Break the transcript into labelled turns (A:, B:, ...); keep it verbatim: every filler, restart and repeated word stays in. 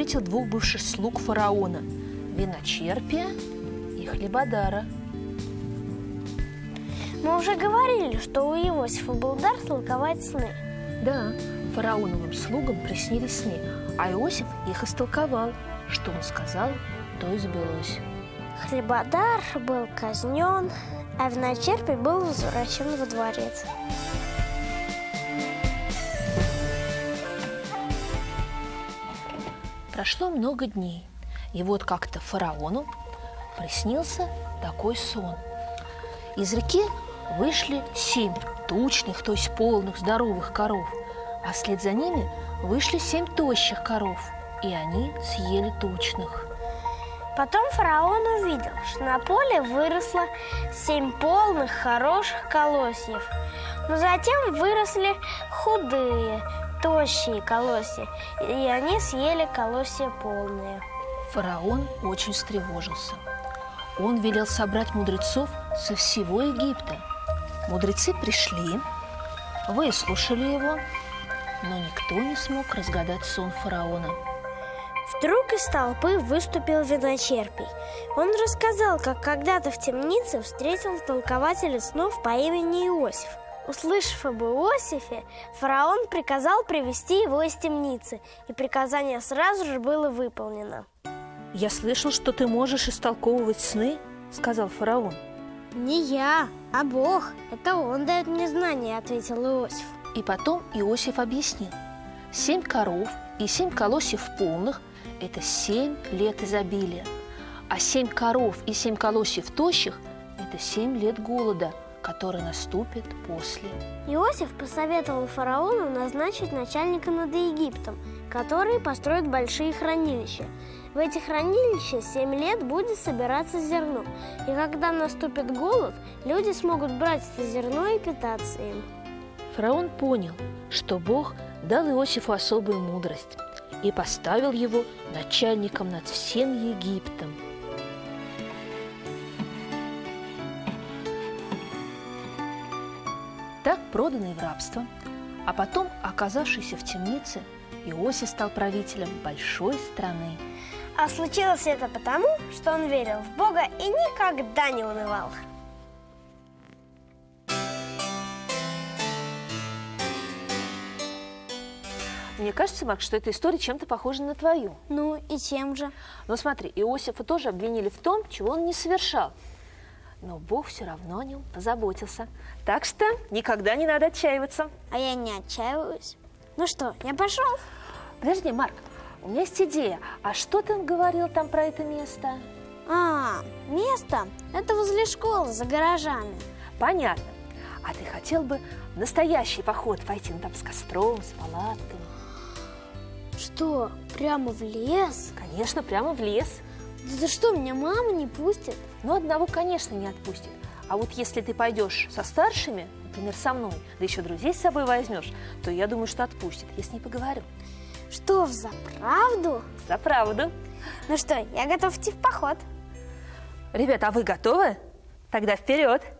A: встретил двух бывших слуг фараона – виночерпия и хлебодара.
B: Мы уже говорили, что у Иосифа был дар толковать сны.
A: Да, фараоновым слугам приснились сны, а Иосиф их истолковал. Что он сказал, то и сбылось.
B: Хлебодар был казнен, а виночерпий был возвращен во дворец.
A: Прошло много дней, и вот как-то фараону приснился такой сон. Из реки вышли семь тучных, то есть полных, здоровых коров, а вслед за ними вышли семь тощих коров, и они съели тучных.
B: Потом фараон увидел, что на поле выросло семь полных, хороших колосьев, но затем выросли худые, тощие колосья, и они съели колосья полные.
A: Фараон очень встревожился. Он велел собрать мудрецов со всего Египта. Мудрецы пришли, выслушали его, но никто не смог разгадать сон фараона.
B: Вдруг из толпы выступил виночерпий. Он рассказал, как когда-то в темнице встретил толкователя снов по имени Иосиф. Услышав об Иосифе, фараон приказал привести его из темницы, и приказание сразу же было выполнено.
A: «Я слышал, что ты можешь истолковывать сны», — сказал фараон.
B: «Не я, а Бог. Это Он дает мне знания», — ответил Иосиф.
A: И потом Иосиф объяснил. Семь коров и семь колосьев полных – это семь лет изобилия, а семь коров и семь колосьев тощих – это семь лет голода, который наступит после.
B: Иосиф посоветовал фараону назначить начальника над Египтом, который построит большие хранилища. В эти хранилища семь лет будет собираться зерно, и когда наступит голод, люди смогут брать это зерно и питаться им.
A: Фараон понял, что Бог дал Иосифу особую мудрость и поставил его начальником над всем Египтом. Так, проданный в рабство, а потом оказавшийся в темнице, Иосиф стал правителем большой страны.
B: А случилось это потому, что он верил в Бога и никогда не унывал.
A: Мне кажется, Марк, что эта история чем-то похожа на твою.
B: Ну и чем же?
A: Ну смотри, Иосифа тоже обвинили в том, чего он не совершал. Но Бог все равно о нем позаботился. Так что никогда не надо отчаиваться.
B: А я не отчаиваюсь. Ну что, я пошел?
A: Подожди, Марк, у меня есть идея. А что ты говорил там про это место?
B: А, место? Это возле школы, за гаражами.
A: Понятно. А ты хотел бы в настоящий поход пойти, ну там с костром, с палатками?
B: Что, прямо в лес?
A: Конечно, прямо в лес.
B: Да за что, меня мама не пустит?
A: Ну, одного, конечно, не отпустит. А вот если ты пойдешь со старшими, например, со мной, да еще друзей с собой возьмешь, то я думаю, что отпустит. Я с ней поговорю.
B: Что, за правду?
A: За правду.
B: Ну что, я готов идти в поход.
A: Ребята, а вы готовы? Тогда вперед!